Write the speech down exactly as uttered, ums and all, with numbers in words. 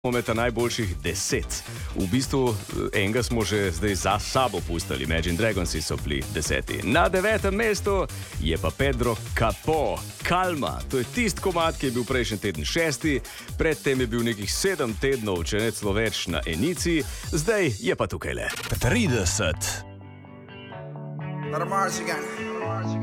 Med najboljših deset. V bistvu enega smo že zdaj za sabo pustili, Imagine Dragonsi so bili deseti. Na devetem mestu je pa Pedro Capó, Calma. To je tisti komad, ki je bil prejšnji teden šesti, predtem je bil nekih sedem tednov, če ne celo več na enici, zdaj je pa tukaj le. trideset. Let 'em march again.